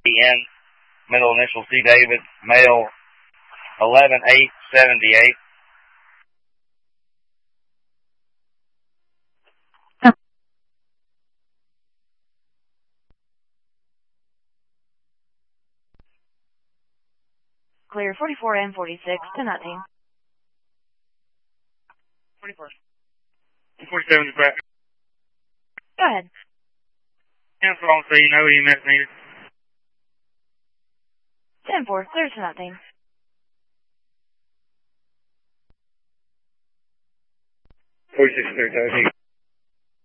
N, middle initial C. David, male 11-8-78. Clear 44 and 46 to 19. 44. 47 is back. Go ahead. Cancel on, so you know EMS needed. 10-4, clear to 19. 46 clear,